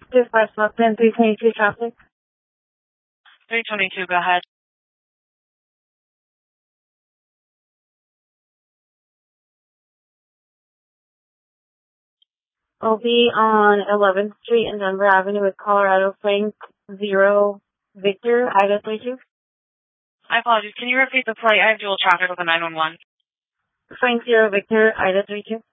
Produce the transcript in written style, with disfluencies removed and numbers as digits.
Dispatch Lockdown 322 traffic. 322, go ahead. I'll be on 11th Street and Denver Avenue with Colorado Frank 0 Victor Ida 32. I apologize. Can you repeat the plate? I have dual traffic with a 911. Frank 0 Victor Ida 32.